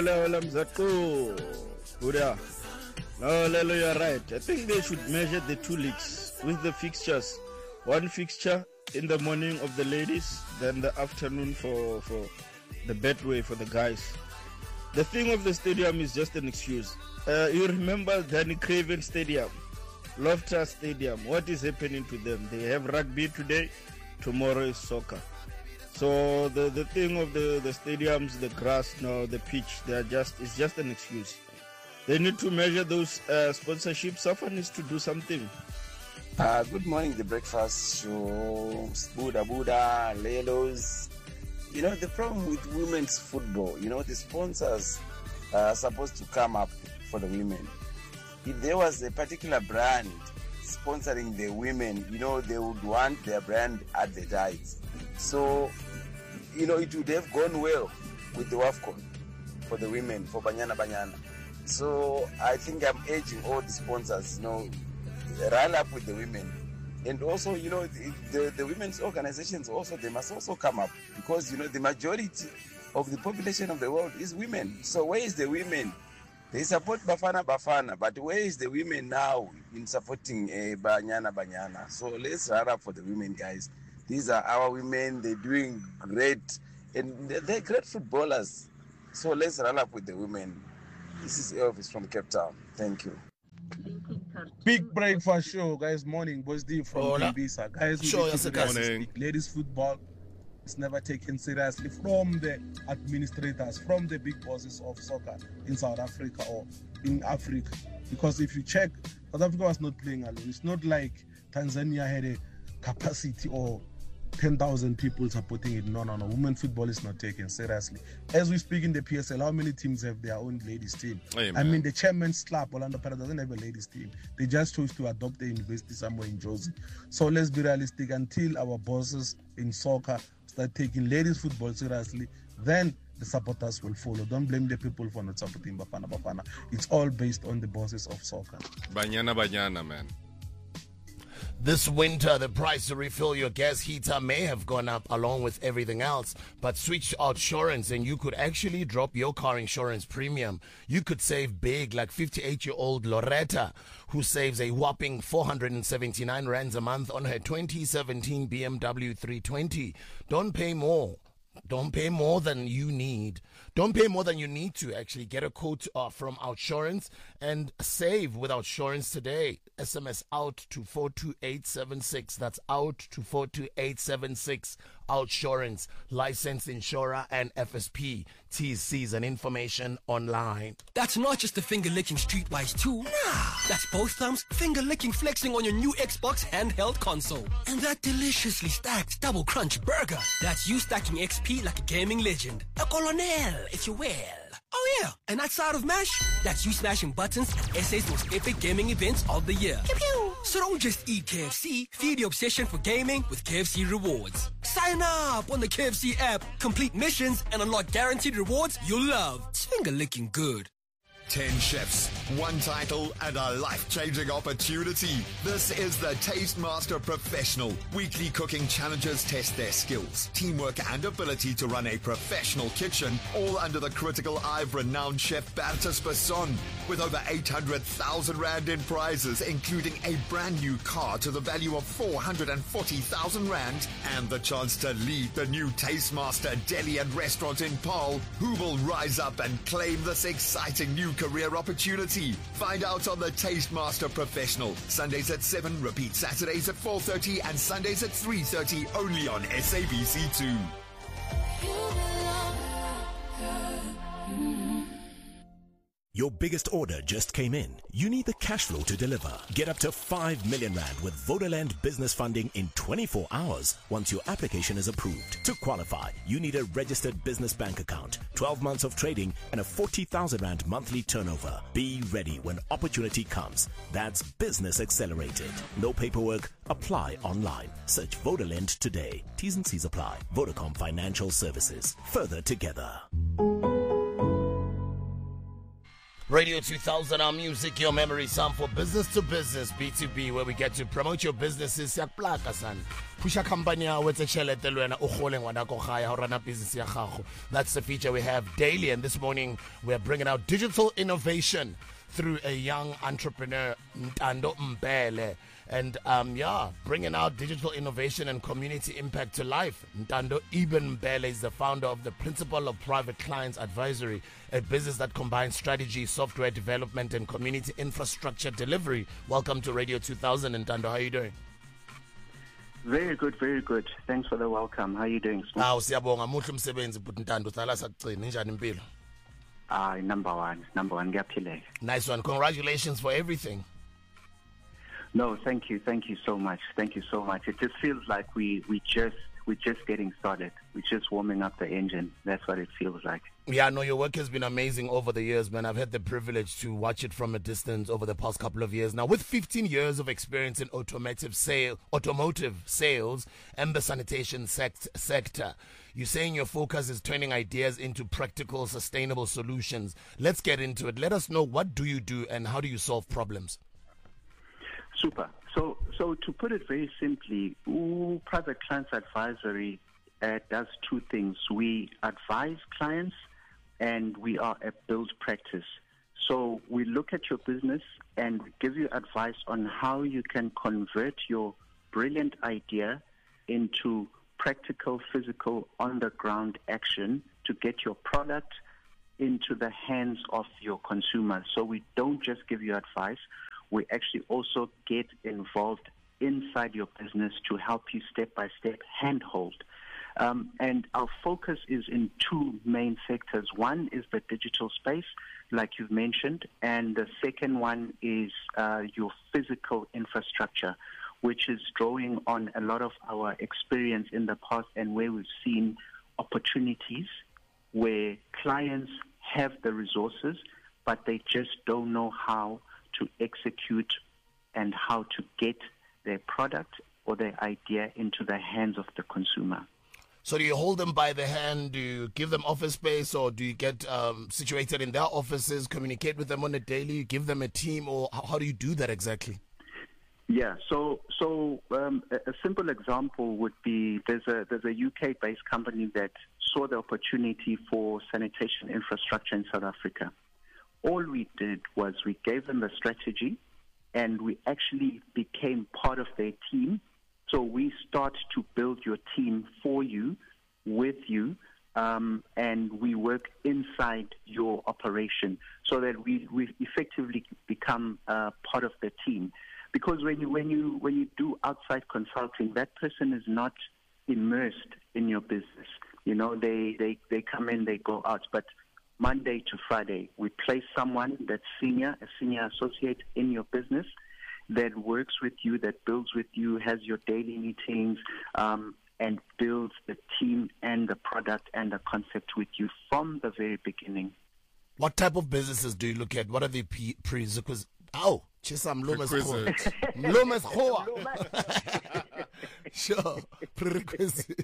Hola, Mzatko. Buddha. No, Lelo, you're right. I think they should measure the two leagues with the fixtures. One fixture in the morning of the ladies, then the afternoon for the Betway for the guys. The thing of the stadium is just an excuse. You remember Danny Craven Stadium, Loftus Stadium. What is happening to them? They have rugby today, tomorrow is soccer. So the thing of the stadiums, the grass, no, the pitch, it's just an excuse. They need to measure those sponsorships. Someone needs to do something. Good morning, the breakfast show, Buddha, Lelos. You know, the problem with women's football, the sponsors are supposed to come up for the women. If there was a particular brand sponsoring the women, they would want their brand advertised. So, it would have gone well with the WAFCON for the women, for Banyana. So, I think I'm urging all the sponsors, rally up with the women. And also, the women's organizations also, they must also come up because, the majority of the population of the world is women. So where is the women? They support Bafana, but where is the women now in supporting Banyana? So let's rally up for the women, guys. These are our women. They're doing great. And they're great footballers. So let's rally up with the women. This is Elvis from Cape Town. Thank you. Big breakfast show, guys. Morning, Boss D from Mbisa. Guys, morning. Ladies football is never taken seriously from the administrators, from the big bosses of soccer in South Africa or in Africa. Because if you check, South Africa was not playing alone. It's not like Tanzania had a capacity or 10,000 people supporting it. No. Women football is not taken seriously. As we speak in the PSL, how many teams have their own ladies team? Amen. I mean, the chairman's club, Orlando Pirates, doesn't have a ladies team. They just chose to adopt the university somewhere in Jozi. So let's be realistic. Until our bosses in soccer start taking ladies football seriously, then the supporters will follow. Don't blame the people for not supporting Bafana. It's all based on the bosses of soccer. Banyana, man. This winter, the price to refill your gas heater may have gone up along with everything else, but switch to Outsurance and you could actually drop your car insurance premium. You could save big, like 58-year-old Loretta, who saves a whopping 479 rands a month on her 2017 BMW 320. Don't pay more than you need. Don't pay more than you need to actually get a quote from Outsurance and save with Outsurance today. SMS out to 42876. That's out to 42876. Outsurance, licensed insurer and FSP. TCs and information online. That's not just the finger-licking streetwise tool. Nah, that's both thumbs finger-licking flexing on your new Xbox handheld console. And that deliciously stacked double crunch burger. That's you stacking XP like a gaming legend. A colonel, if you will. Oh yeah, and that side of MASH, that's you smashing buttons at SA's most epic gaming events of the year. Pew pew. So don't just eat KFC, feed your obsession for gaming with KFC Rewards. Sign up on the KFC app, complete missions, and unlock guaranteed rewards you'll love. It's finger-licking good. 10 chefs, one title, and a life-changing opportunity. This is the Taste Master Professional. Weekly cooking challenges test their skills, teamwork, and ability to run a professional kitchen, all under the critical eye of renowned chef Bertus Besson. With over 800,000 Rand in prizes, including a brand new car to the value of 440,000 Rand, and the chance to lead the new Taste Master Deli and Restaurant in Paarl. Who will rise up and claim this exciting new career opportunity? Find out on the Taste Master Professional. Sundays at 7, repeat Saturdays at 4:30 and Sundays at 3:30 only on SABC2. Your biggest order just came in. You need the cash flow to deliver. Get up to 5 million Rand with Vodaland business funding in 24 hours once your application is approved. To qualify, you need a registered business bank account, 12 months of trading, and a 40,000 Rand monthly turnover. Be ready when opportunity comes. That's Business Accelerated. No paperwork. Apply online. Search Vodaland today. T's and C's apply. Vodacom Financial Services. Further together. Radio 2000, our music, your memory sound for business to business, B2B, where we get to promote your businesses. Pusha company That's the feature we have daily, and this morning we are bringing out digital innovation through a young entrepreneur, Ntando Mbele. And bringing out digital innovation and community impact to life. Ntando Ibn Mbele is the founder of the Principal of Private Clients Advisory, a business that combines strategy, software development, and community infrastructure delivery. Welcome to Radio 2000, Ntando. How are you doing? Very good, very good. Thanks for the welcome. How are you doing? Siyabonga, muhle umsebenzi but Ntando uhlala sagcina njani impilo? Number one, ngiyaphila. Nice one. Congratulations for everything. No, thank you so much. Thank you so much. It just feels like we're just getting started. We're just warming up the engine. That's what it feels like. Yeah, no, your work has been amazing over the years, man. I've had the privilege to watch it from a distance over the past couple of years. Now, with 15 years of experience in automotive sales and the sanitation sector, you're saying your focus is turning ideas into practical, sustainable solutions. Let's get into it. Let us know, what do you do and how do you solve problems? Super. So to put it very simply, Private Clients Advisory does two things. We advise clients and we are a build practice. So we look at your business and give you advice on how you can convert your brilliant idea into practical, physical, on-the-ground action to get your product into the hands of your consumers. So we don't just give you advice. We actually also get involved inside your business to help you step-by-step handhold. And our focus is in two main sectors. One is the digital space, like you've mentioned, and the second one is your physical infrastructure, which is drawing on a lot of our experience in the past and where we've seen opportunities where clients have the resources, but they just don't know how to execute and how to get their product or their idea into the hands of the consumer. So do you hold them by the hand? Do you give them office space, or do you get situated in their offices, communicate with them on a daily, give them a team, or how do you do that exactly? Yeah, so a simple example would be there's a UK-based company that saw the opportunity for sanitation infrastructure in South Africa. All we did was we gave them the strategy, and we actually became part of their team. So we start to build your team for you, with you, and we work inside your operation so that we effectively become part of the team. Because when you do outside consulting, that person is not immersed in your business. You know, they come in, they go out, but Monday to Friday, we place someone that's a senior associate in your business that works with you, that builds with you, has your daily meetings, and builds the team and the product and the concept with you from the very beginning. What type of businesses do you look at? What are the prerequisites? Ow! Chisam Lumas Sure. Prerequisites.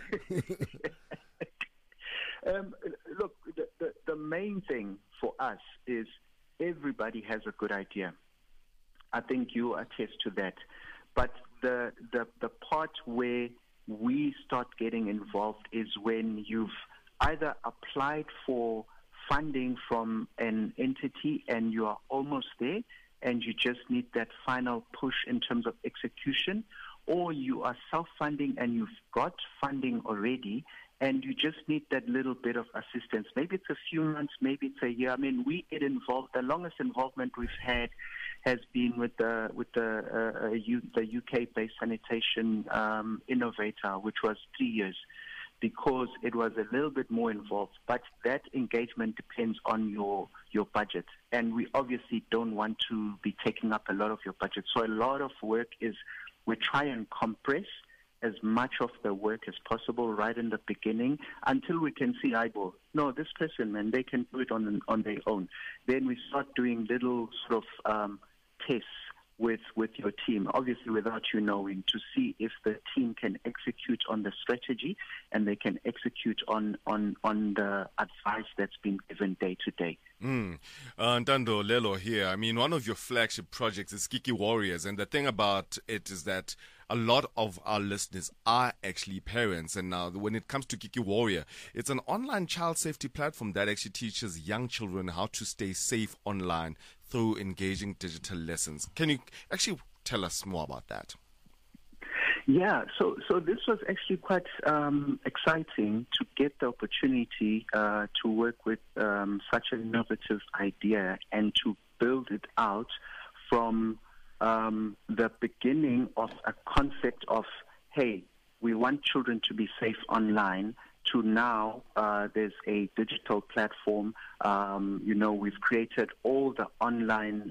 Look, the main thing for us is everybody has a good idea. I think you attest to that. But the part where we start getting involved is when you've either applied for funding from an entity and you are almost there and you just need that final push in terms of execution, or you are self-funding and you've got funding already and you just need that little bit of assistance. Maybe it's a few months, maybe it's a year. I mean, we get involved. The longest involvement we've had has been with the UK-based sanitation innovator, which was 3 years, because it was a little bit more involved. But that engagement depends on your budget, and we obviously don't want to be taking up a lot of your budget. So a lot of work is we try and compress as much of the work as possible right in the beginning until we can see eyeball. No, this person, man, they can do it on their own. Then we start doing little sort of tests with your team, obviously without you knowing, to see if the team can execute on the strategy and they can execute on the advice that's been given day to day. Ntando Lelo here. I mean, one of your flagship projects is Kiki Warriors, and the thing about it is that a lot of our listeners are actually parents. And now when it comes to Kiki Warrior, it's an online child safety platform that actually teaches young children how to stay safe online through engaging digital lessons. Can you actually tell us more about that? Yeah, so this was actually quite exciting to get the opportunity to work with such an innovative idea and to build it out from the beginning of a concept of, hey, we want children to be safe online, to now there's a digital platform. We've created all the online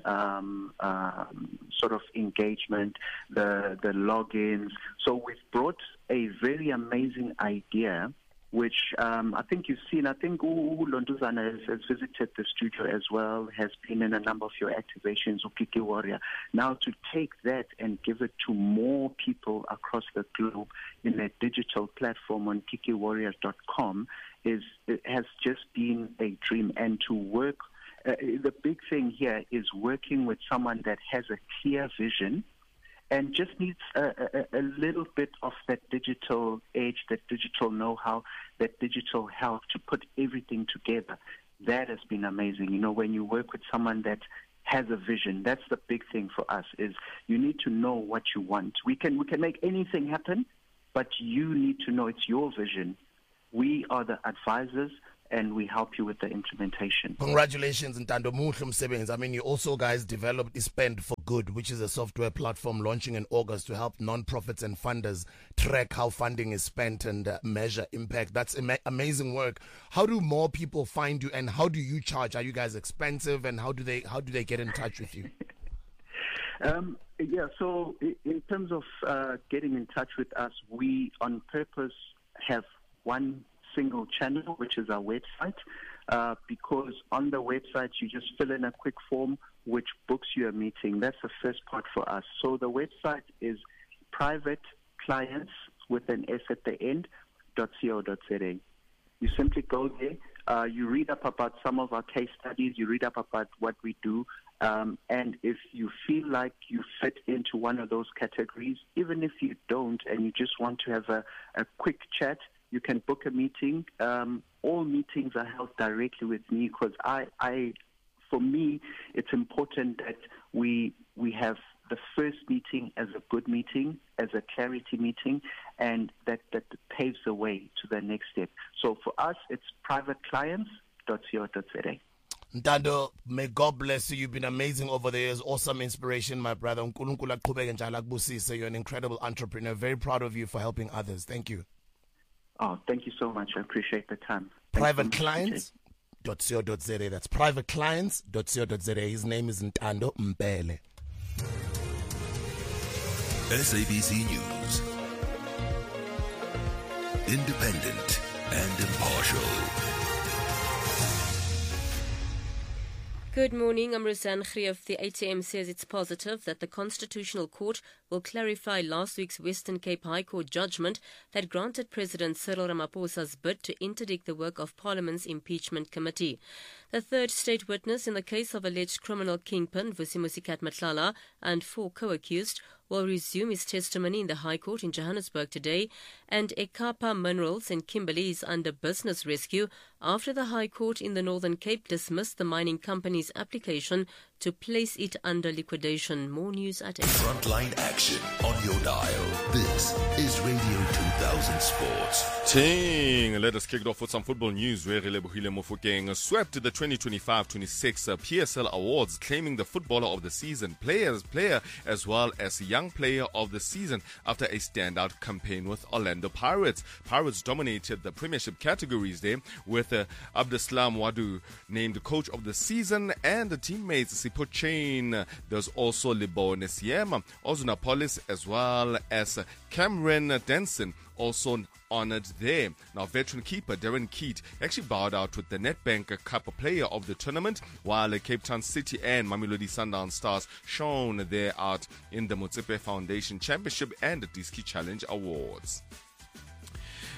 sort of engagement, the logins. So we've brought a very amazing idea, which I think you've seen. I think Londuzana has visited the studio as well, has been in a number of your activations of Kiki Warrior. Now to take that and give it to more people across the globe in a digital platform on kikiwarriors.com has just been a dream. And to work, the big thing here is working with someone that has a clear vision and just needs a little bit of that digital edge, that digital know-how, that digital help to put everything together. That has been amazing. You know, when you work with someone that has a vision, that's the big thing for us, is you need to know what you want. We can make anything happen, but you need to know it's your vision. We are the advisors, and we help you with the implementation. Congratulations, Ntando Muhle Msebenzi. I mean, you also guys developed Spend for Good, which is a software platform launching in August to help non-profits and funders track how funding is spent and measure impact. That's amazing work. How do more people find you, and how do you charge? Are you guys expensive, and how do they get in touch with you? So in terms of getting in touch with us, we on purpose have one single channel, which is our website, because on the website you just fill in a quick form which books you a meeting. That's the first part for us. So the website is private clients with an S at the end, .co.za. You simply go there, you read up about some of our case studies, you read up about what we do, and if you feel like you fit into one of those categories, even if you don't and you just want to have a quick chat, you can book a meeting. All meetings are held directly with me, because for me, it's important that we have the first meeting as a good meeting, as a clarity meeting, and that paves the way to the next step. So for us, it's privateclients.co.za. Ntando, may God bless you. You've been amazing over the years. Awesome inspiration, my brother. You're an incredible entrepreneur. Very proud of you for helping others. Thank you. Oh, thank you so much. I appreciate the time. Privateclients.co.za. That's privateclients.co.za. His name is Ntando Mpele. SABC News. Independent and impartial. Good morning. I'm Roseanne Grief. The ATM says it's positive that the Constitutional Court will clarify last week's Western Cape High Court judgment that granted President Cyril Ramaphosa's bid to interdict the work of Parliament's impeachment committee. The third state witness in the case of alleged criminal kingpin Vusimusikat Matlala and 4 co-accused will resume his testimony in the High Court in Johannesburg today, and Ekapa Minerals in Kimberley is under business rescue after the High Court in the Northern Cape dismissed the mining company's application to place it under liquidation. More news at 8. Frontline action on your dial. This is Radio 2000 Sports. Ting. Let us kick it off with some football news. Where Lebohile Mofokeng swept the 2025-26 PSL Awards, claiming the Footballer of the Season, Player as well as Young Player of the Season after a standout campaign with Orlando Pirates. Pirates dominated the Premiership categories there, with Abdeslam Wadu named Coach of the Season, and the teammates Sipho Chain. There's also Lebo Nesiema, Ozuna Polis, as well as Cameron Denson also honored there. Now, veteran keeper Darren Keat actually bowed out with the Nedbank Cup Player of the tournament, while Cape Town City and Mamelodi Sundowns stars shone there out in the Motsepe Foundation Championship and the Diski Challenge Awards.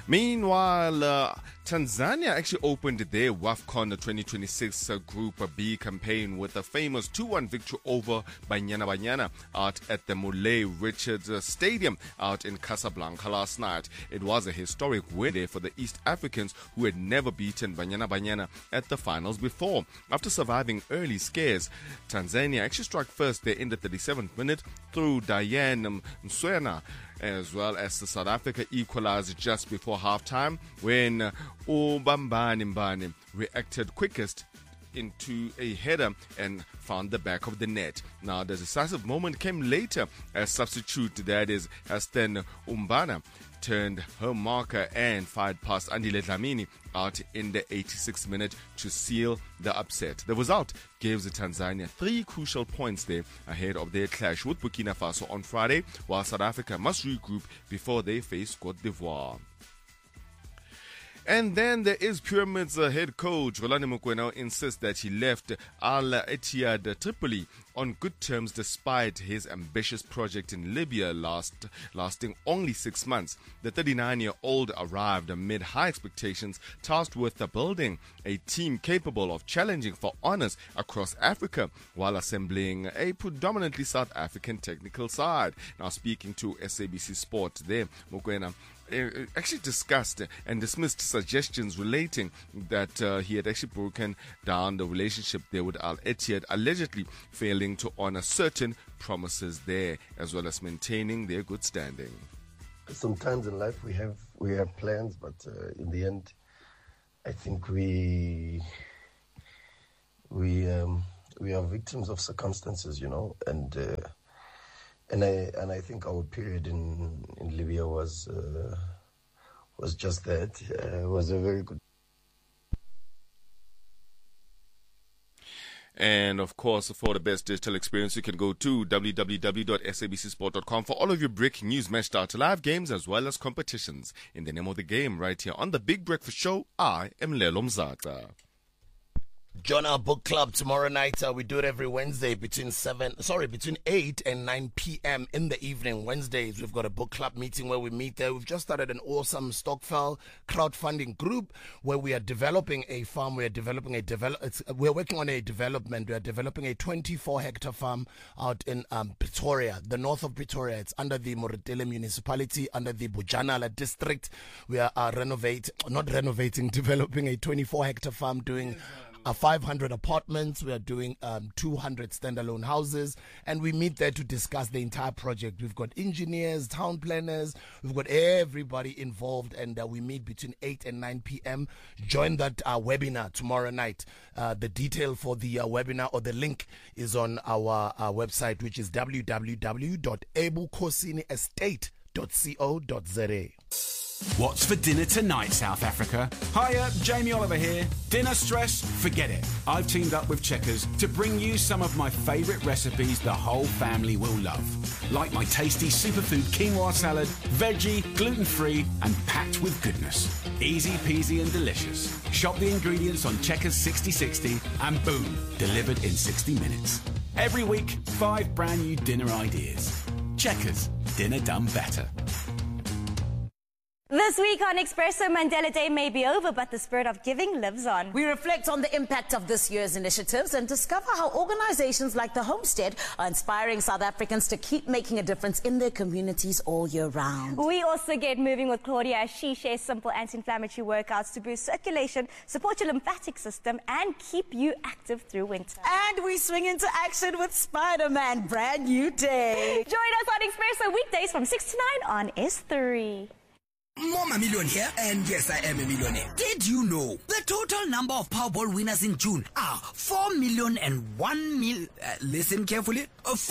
Meanwhile, Tanzania actually opened their WAFCON 2026 Group B campaign with a famous 2-1 victory over Banyana Banyana out at the Mulay Richards Stadium out in Casablanca last night. It was a historic win there for the East Africans, who had never beaten Banyana Banyana at the finals before. After surviving early scares, Tanzania actually struck first there in the 37th minute through Diane Mswena, as well as the South Africa equalized just before halftime when Ubambani Mbane reacted quickest into a header and found the back of the net. Now, the decisive moment came later as substitute, that is, Hasten Umbana, turned her marker and fired past Andile Dlamini out in the 86th minute to seal the upset. The result gives Tanzania 3 crucial points there ahead of their clash with Burkina Faso on Friday, while South Africa must regroup before they face Cote d'Ivoire. And then there is Pyramids head coach Rolani Mokoena insists that he left Al Ittihad Tripoli on good terms despite his ambitious project in Libya lasting only 6 months. The 39-year-old arrived amid high expectations, tasked with building a team capable of challenging for honors across Africa while assembling a predominantly South African technical side. Now, speaking to SABC Sport there, Mokoena actually discussed and dismissed suggestions relating that he had actually broken down the relationship there with Al Ittihad, allegedly failing to honor certain promises there, as well as maintaining their good standing. Sometimes in life we have plans, but in the end, I think we are victims of circumstances, you know, and I think our period in Libya was just that. Was a very good. And of course, for the best digital experience, you can go to www.sabcsport.com for all of your breaking news, match data, live games, as well as competitions. In the name of the game, right here on the Big Breakfast Show, I am Lelo Mzata. Join our book club tomorrow night. We do it every Wednesday between 8 and 9 p.m. in the evening. Wednesdays, we've got a book club meeting where we meet there. We've just started an awesome Stokvel crowdfunding group where we are developing a farm. We're working on a development. We are developing a 24-hectare farm out in Pretoria, the north of Pretoria. It's under the Moretele municipality, under the Bujanala district. We are developing a 24-hectare farm, doing 500 apartments. We are doing 200 standalone houses, and we meet there to discuss the entire project. We've got engineers, town planners, we've got everybody involved, and we meet between 8 and 9 p.m. Join that webinar tomorrow night. The detail for the webinar, or the link, is on our website, which is www.ebukhosini estate.co.za. What's for dinner tonight, South Africa? Hiya, Jamie Oliver here. Dinner stress? Forget it. I've teamed up with Checkers to bring you some of my favourite recipes the whole family will love. Like my tasty superfood quinoa salad, veggie, gluten-free and packed with goodness. Easy peasy and delicious. Shop the ingredients on Checkers 6060 and boom, delivered in 60 minutes. Every week, 5 brand new dinner ideas. Checkers, dinner done better. This week on Expresso, Mandela Day may be over, but the spirit of giving lives on. We reflect on the impact of this year's initiatives and discover how organizations like the Homestead are inspiring South Africans to keep making a difference in their communities all year round. We also get moving with Claudia as she shares simple anti-inflammatory workouts to boost circulation, support your lymphatic system, and keep you active through winter. And we swing into action with Spider-Man, brand new day. Join us on Expresso weekdays from 6 to 9 on S3. Mama Million here, and yes, I am a millionaire. Did you know the total number of Powerball winners in June are 4,001,000? Listen carefully.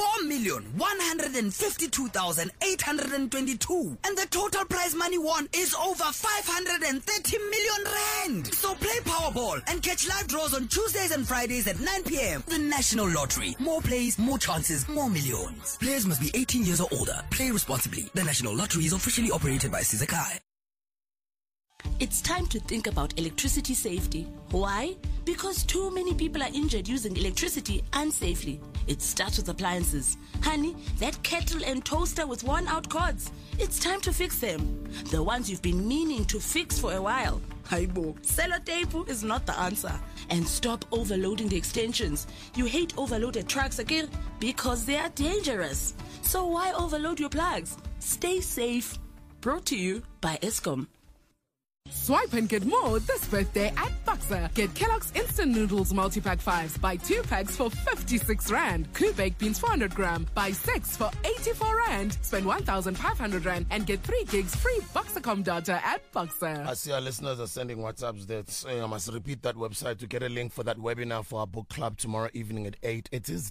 4,152,822, and the total prize money won is over 530 million rand. So play Powerball and catch live draws on Tuesdays and Fridays at 9 p.m. The National Lottery. More plays, more chances, more millions. Players must be 18 years or older. Play responsibly. The National Lottery is officially operated by Sizakai. It's time to think about electricity safety. Why? Because too many people are injured using electricity unsafely. It starts with appliances. Honey, that kettle and toaster with worn-out cords. It's time to fix them. The ones you've been meaning to fix for a while. Haibo, sellotape is not the answer. And stop overloading the extensions. You hate overloaded trucks, okay? Because they are dangerous. So why overload your plugs? Stay safe. Brought to you by Eskom. Swipe and get more this birthday at Boxer. Get Kellogg's Instant Noodles Multi-Pack 5s. Buy 2 packs for 56 Rand. Clue Baked Beans 400 gram. Buy 6 for 84 Rand. Spend 1,500 Rand and get 3 gigs free Boxercom data at Boxer. I see our listeners are sending WhatsApps that saying I must repeat that website to get a link for that webinar for our book club tomorrow evening at 8. It is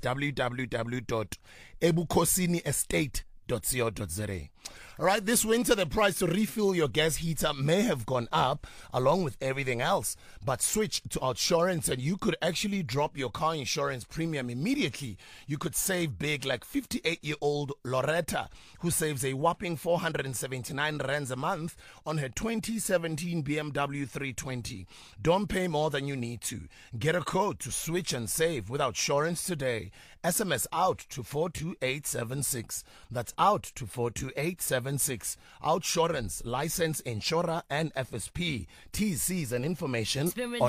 www.ebukosiniestate.co.za. All right, this winter, the price to refill your gas heater may have gone up along with everything else, but switch to Outsurance and you could actually drop your car insurance premium immediately. You could save big, like 58-year-old Loretta, who saves a whopping 479 rands a month on her 2017 BMW 320. Don't pay more than you need to. Get a code to switch and save with Outsurance today. SMS out to 42876. That's out to 42876. Outsurance, license, insurer, and FSP. TCs and information on